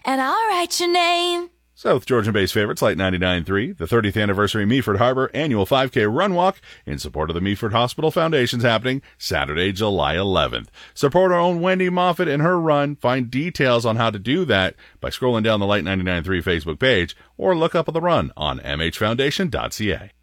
and I'll write your name. South Georgian-based favorites like 99.3, the 30th anniversary Meaford Harbor annual 5K run walk in support of the Meaford Hospital Foundation's happening Saturday, July 11th. Support our own Wendy Moffat and her run. Find details on how to do that by scrolling down the Light 99.3 Facebook page or look up the run on mhfoundation.ca.